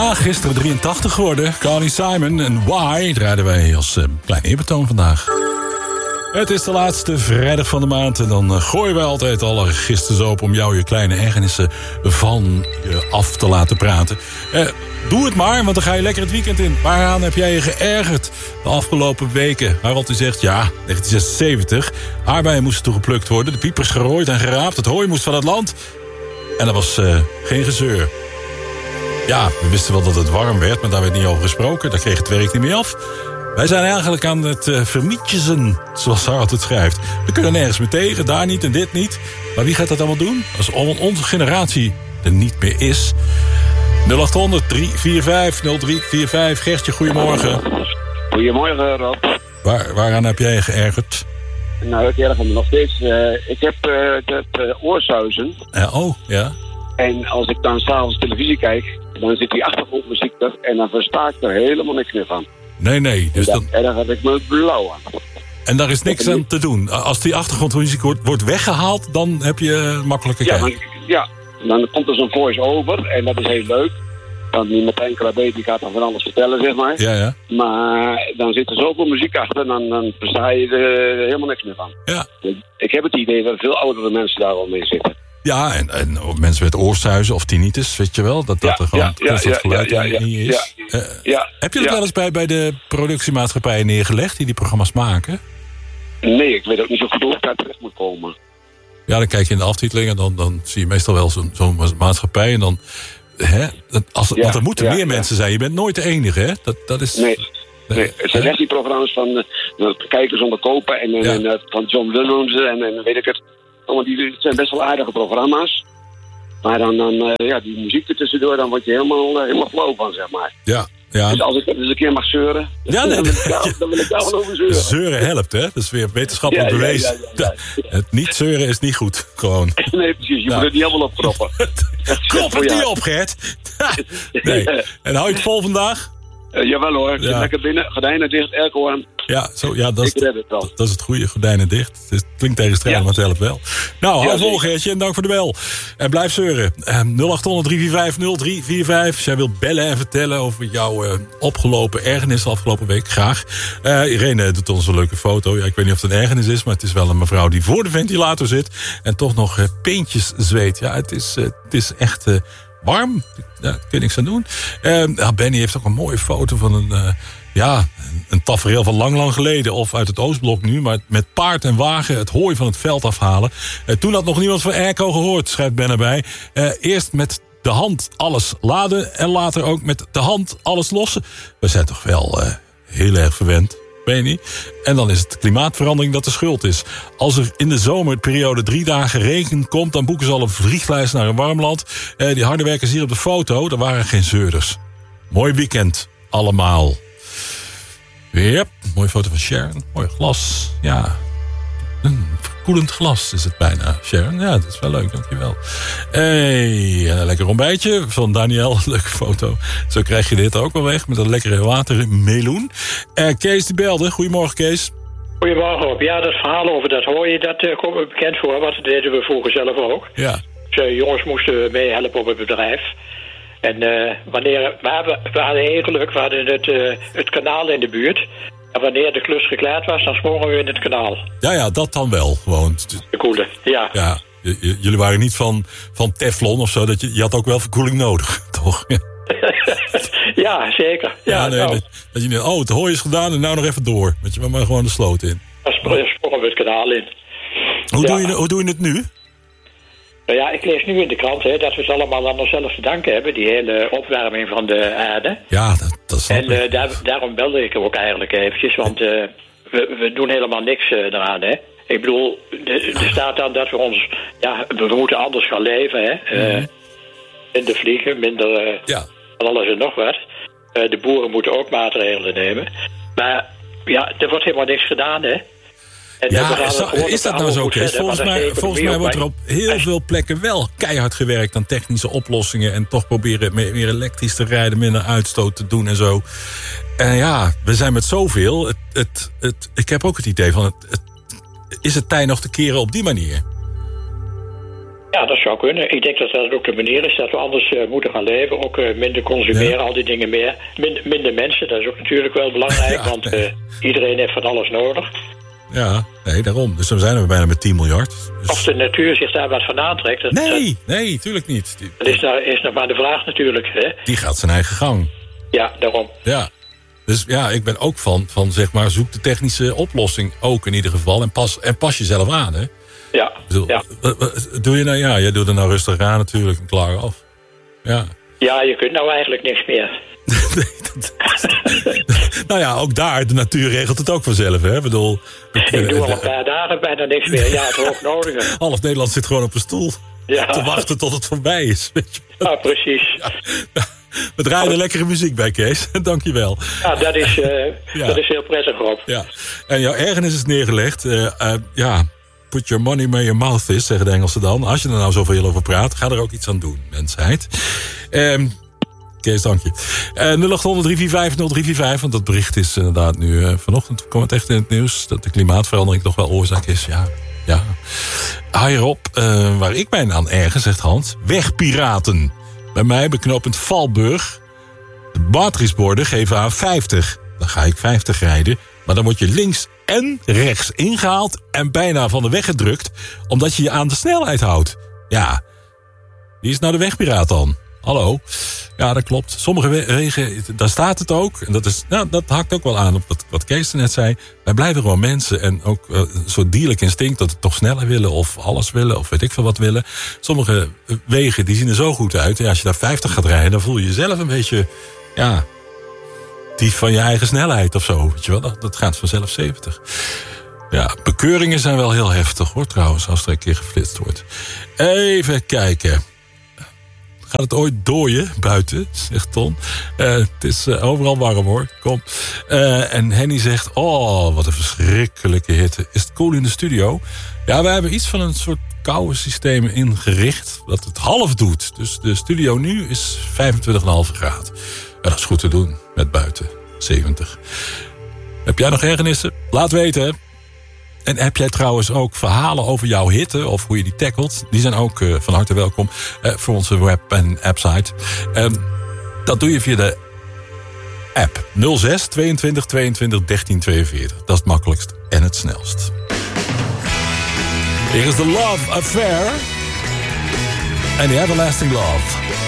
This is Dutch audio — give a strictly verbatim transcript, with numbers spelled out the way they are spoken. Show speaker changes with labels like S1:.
S1: Ja, gisteren drieëntachtig geworden. Carly Simon en Why draaiden wij als uh, klein eerbetoon vandaag. Het is de laatste vrijdag van de maand en dan uh, gooien wij altijd alle registers open om jou je kleine ergernissen van je af te laten praten. Uh, doe het maar, want dan ga je lekker het weekend in. Waaraan heb jij je geërgerd de afgelopen weken? Waarop u zegt, ja, negentien zesenzeventig, aardbeien moesten toegeplukt worden, de piepers gerooid en geraapt, het hooi moest van het land. En er was uh, geen gezeur. Ja, we wisten wel dat het warm werd, maar daar werd niet over gesproken. Daar kreeg het werk niet meer af. Wij zijn eigenlijk aan het uh, vermietjesen, zoals Harold het schrijft. We kunnen nergens meer tegen, daar niet en dit niet. Maar wie gaat dat allemaal doen? Als onze generatie er niet meer is. nul acht honderd, drie vier vijf, nul drie vier vijf. Gertje, goedemorgen.
S2: Goedemorgen, Rob.
S1: Waar, waaraan heb jij je geërgerd?
S2: Nou, ik erger me nog steeds. Uh, ik heb uh, dat uh, oorsuizen.
S1: Uh, oh, ja.
S2: En als ik dan s'avonds televisie kijk, dan zit die achtergrondmuziek er en dan versta ik er helemaal niks meer van.
S1: Nee, nee. Dus
S2: en
S1: dan...
S2: daar heb ik me blauw aan.
S1: En daar is niks aan te doen. Als die achtergrondmuziek wordt, wordt weggehaald, dan heb je makkelijke
S2: ja,
S1: kijk.
S2: dan, ja, dan komt er zo'n voice-over en dat is heel leuk. Dan die Martijn Krabbe, die gaat dan van alles vertellen, zeg maar.
S1: Ja, ja.
S2: Maar dan zit er zoveel muziek achter, dan, dan versta je er helemaal niks meer van.
S1: Ja.
S2: Ik heb het idee dat veel oudere mensen daar al mee zitten.
S1: Ja, en, en mensen met oorsuizen of tinnitus, weet je wel? Dat dat
S2: ja,
S1: er gewoon
S2: ja,
S1: constant
S2: ja,
S1: geluid
S2: ja, ja,
S1: in je is.
S2: Ja,
S1: uh,
S2: ja,
S1: heb je dat
S2: ja.
S1: wel eens bij, bij de productiemaatschappijen neergelegd die die programma's maken?
S2: Nee, ik weet ook niet zo goed hoe ik daar terecht moet komen.
S1: Ja, dan kijk je in de aftiteling en dan, dan zie je meestal wel zo'n zo'n maatschappij. En dan, hè, als,
S2: Ja,
S1: want er moeten
S2: ja,
S1: meer
S2: ja.
S1: mensen zijn. Je bent nooit de enige, hè? Dat, dat is...
S2: Nee. Nee, het zijn echt die programma's van uh, Kijkers zonder kopen en,
S1: Ja.
S2: en uh, van John Williams en, en weet ik het. Allemaal die het zijn best wel aardige programma's. Maar dan, dan uh, ja, die muziek er tussendoor, dan word je helemaal, uh, helemaal flow van, zeg maar.
S1: Ja, ja.
S2: Dus als ik eens een keer mag zeuren,
S1: Ja, nee,
S2: dan, wil ik daar, dan wil ik daar wel over zeuren.
S1: Zeuren helpt, hè? Dat is weer wetenschappelijk
S2: Ja, ja,
S1: bewezen.
S2: ja, ja, ja.
S1: Het niet zeuren is niet goed, gewoon.
S2: Nee, precies. Je
S1: Ja.
S2: moet het niet helemaal opkroppen.
S1: Klop het niet op, Gert. Nee. En hou je het vol vandaag?
S2: Uh, jawel hoor, ik zit
S1: Ja.
S2: lekker binnen, gordijnen dicht, airco aan.
S1: Ja, zo, ja dat, is,
S2: Ik red het wel.
S1: dat, dat is het goede, gordijnen dicht. Het klinkt tegenstrijdig,
S2: Ja.
S1: maar het helpt wel. Nou, hou
S2: Ja,
S1: vol,
S2: zeker.
S1: Gertje, en dank voor de bel. En blijf zeuren. Uh, nul acht honderd, drie vier vijf, nul drie vier vijf. Als jij wilt bellen en vertellen over jouw uh, opgelopen ergernis de afgelopen week, graag. Uh, Irene doet ons een leuke foto. Ja, ik weet niet of het een ergernis is, maar het is wel een mevrouw die voor de ventilator zit en toch nog uh, peentjes zweet. Ja, het is, uh, het is echt... Uh, warm, daar kun je niks aan doen. Uh, ja, Benny heeft ook een mooie foto van een, uh, ja, een tafereel van lang, lang geleden. Of uit het Oostblok nu, maar met paard en wagen het hooi van het veld afhalen. Uh, toen had nog niemand van airco gehoord, schrijft Ben erbij. Uh, eerst met de hand alles laden en later ook met de hand alles lossen. We zijn toch wel uh, heel erg verwend. Benny. En dan is het klimaatverandering dat de schuld is. Als er in de zomerperiode drie dagen regen komt, dan boeken ze al een vliegreis naar een warm land. Eh, die harde werkers hier op de foto, er waren geen zeurders. Mooi weekend, allemaal. Yep, mooie foto van Sharon. Mooi glas, ja. Een verkoelend glas is het bijna, Sharon. Ja, dat is wel leuk, dankjewel. Hey, een lekker ontbijtje van Daniel. Leuke foto. Zo krijg je dit ook wel weg met een lekkere watermeloen. Uh, Kees die belde. Goedemorgen, Kees.
S3: Goedemorgen, Rob. Ja, dat verhaal over dat hooien, dat uh, komt me bekend voor. Want dat deden we vroeger zelf ook.
S1: Ja.
S3: Dus, uh, jongens moesten meehelpen op het bedrijf. En uh, wanneer... Maar we, we hadden heel geluk. We hadden het, uh, het kanaal in de buurt. En wanneer de klus geklaard was, dan sprongen we in het kanaal.
S1: Ja, ja, dat dan wel. Gewoon.
S3: De koelen, ja.
S1: Ja, j- j- jullie waren niet van, van Teflon of zo. Dat je, je had ook wel verkoeling nodig, toch?
S3: Ja, zeker. Ja,
S1: Ja, nee,
S3: nou,
S1: dat, dat je, oh, het hooi is gedaan en nou nog even door. Weet je, maar gewoon de sloot in.
S3: dan sprongen we het kanaal in.
S1: Hoe,
S3: Ja.
S1: doe, je, hoe doe je het nu?
S3: Nou ja, ik lees nu in de krant hè, dat we het allemaal aan onszelf te danken hebben. Die hele opwarming van de aarde.
S1: Ja, dat, dat snap
S3: En
S1: ik.
S3: uh, daar, daarom belde ik ook eigenlijk eventjes. Want uh, we, we doen helemaal niks uh, eraan, hè. Ik bedoel, er staat dan dat we ons... Ja, we moeten anders gaan leven, hè. Uh,
S1: Mhm.
S3: Minder vliegen, minder... Uh,
S1: Ja.
S3: van alles en nog wat. Uh, de boeren moeten ook maatregelen nemen. Maar ja, er wordt helemaal niks gedaan, hè. En, uh, we
S1: Ja,
S3: gaan
S1: is,
S3: het
S1: dat-
S3: gewoon
S1: is dat
S3: op
S1: nou
S3: de
S1: zo,
S3: oude
S1: Kees?
S3: voet zetten,
S1: Volgens
S3: maar dat
S1: mij,
S3: is de
S1: volgens mij wordt er
S3: economie
S1: op heel veel plekken wel keihard gewerkt aan technische oplossingen. En toch proberen me- meer elektrisch te rijden, minder uitstoot te doen en zo. En ja, we zijn met zoveel. Het, het, het, ik heb ook het idee van, het, het, is het tijd nog te keren op die manier?
S3: Ja, dat zou kunnen. Ik denk dat dat ook de manier is dat we anders uh, moeten gaan leven. Ook uh, minder consumeren, ja. al die dingen meer. Minder, minder mensen, dat is ook natuurlijk wel belangrijk. Ja, want nee. uh, iedereen heeft van alles nodig.
S1: Ja, nee, daarom. Dus dan zijn we bijna met tien miljard. Dus...
S3: Of de natuur zich daar wat van aantrekt. Dat,
S1: nee, dat, nee, tuurlijk niet. Die,
S3: dat is, nou, is nog maar de vraag natuurlijk. Hè?
S1: Die gaat zijn eigen gang.
S3: Ja, daarom.
S1: Ja. Dus ja, ik ben ook van, van zeg maar, zoek de technische oplossing ook in ieder geval. En pas, en pas jezelf aan, hè.
S3: Ja,
S1: bedoel,
S3: ja.
S1: Doe je nou, ja, jij doet er nou rustig aan natuurlijk en klaar af. Ja.
S3: Ja, je kunt nou eigenlijk niks meer.
S1: Nee, dat... nou ja, ook daar, de natuur regelt het ook vanzelf, hè. Ik bedoel...
S3: Ik doe al een paar dagen bijna niks meer. Ja, het hoognodige.
S1: Half Nederland zit gewoon op een stoel. Ja. Te wachten tot het voorbij is. Weet je.
S3: Ja, precies.
S1: Ja. We draaien lekkere muziek bij, Kees. Dank je wel.
S3: Ja, dat is, uh, ja. dat is heel prettig, Rob.
S1: Ja. En jouw ergernis is neergelegd. Uh, uh, ja, put your money where your mouth is, zeggen de Engelsen dan. Als je er nou zoveel over praat, ga er ook iets aan doen, mensheid. Um, Kees, dank je. Uh, nul acht honderd drie vier vijf nul drie vier vijf, want dat bericht is inderdaad nu... Uh, vanochtend kwam het echt in het nieuws dat de klimaatverandering toch wel oorzaak is. Ja, ja. Hierop, uh, waar ik mij aan erger, zegt Hans, wegpiraten. Bij mij beknopend Valburg. De batterisborden geven aan vijftig. Dan ga ik vijftig rijden. Maar dan word je links en rechts ingehaald en bijna van de weg gedrukt, omdat je je aan de snelheid houdt. Ja, wie is nou de wegpiraat dan? Hallo? Ja, dat klopt. Sommige wegen, daar staat het ook. En dat, is, nou, dat hakt ook wel aan op wat, wat Kees net zei. Wij blijven gewoon mensen. En ook uh, een soort dierlijk instinct dat we toch sneller willen. Of alles willen. Of weet ik veel wat willen. Sommige wegen die zien er zo goed uit. Ja, als je daar vijftig gaat rijden, dan voel je jezelf een beetje... Ja, dief van je eigen snelheid of zo. Weet je wel? Dat, dat gaat vanzelf zeventig. Ja, bekeuringen zijn wel heel heftig hoor trouwens. Als er een keer geflitst wordt. Even kijken. Gaat het ooit dooien buiten, zegt Ton. Uh, het is uh, overal warm hoor, kom. Uh, en Henny zegt, oh, wat een verschrikkelijke hitte. Is het koel in de studio? Ja, we hebben iets van een soort koude systeem ingericht, dat het half doet. Dus de studio nu is vijfentwintig komma vijf graden. Ja, dat is goed te doen, met buiten, zeventig. Heb jij nog ergernissen? Laat weten, hè. En heb jij trouwens ook verhalen over jouw hitte of hoe je die tackelt? Die zijn ook uh, van harte welkom uh, voor onze web- en appsite. Um, dat doe je via de app nul zes tweeëntwintig tweeëntwintig dertien tweeënveertig. Dat is het makkelijkst en het snelst. Hier is The Love Affair en The Everlasting Love.